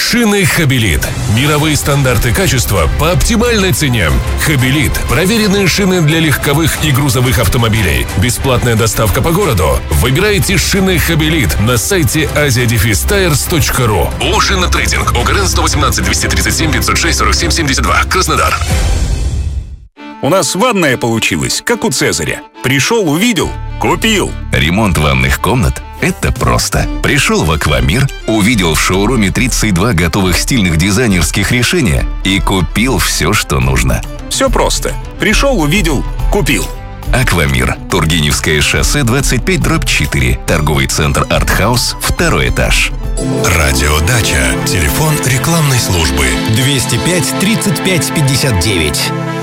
Шины Хабилит. Мировые стандарты качества по оптимальной цене. Хабилит. Проверенные шины для легковых и грузовых автомобилей. Бесплатная доставка по городу. Выбирайте шины Хабилит на сайте asia-tires.ru. ООО «Шинотрейдинг». ОГРН 118 237 506 47 72. Краснодар. У нас ванная получилась, как у Цезаря. Пришел, увидел, купил. Ремонт ванных комнат – это просто. Пришел в Аквамир, увидел в шоуруме 32 готовых стильных дизайнерских решения и купил все, что нужно. Все просто. Пришел, увидел, купил. Аквамир. Тургеневское шоссе 25/4. Торговый центр «Артхаус», 2-й этаж. Радиодача. Телефон рекламной службы 205 35 59.